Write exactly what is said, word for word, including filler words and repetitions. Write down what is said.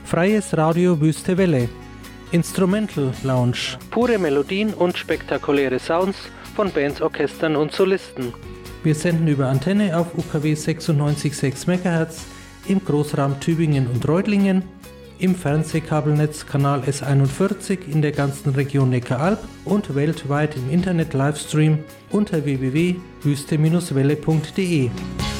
Freies Radio Wüste Welle. Instrumental Lounge. Pure Melodien und spektakuläre Sounds von Bands, Orchestern und Solisten. Wir senden über Antenne auf U K W sechsundneunzig Komma sechs Megahertz im Großraum Tübingen und Reutlingen, im Fernsehkabelnetz Kanal S einundvierzig in der ganzen Region Neckaralb und weltweit im Internet Livestream unter w w w punkt wüste Bindestrich welle punkt de.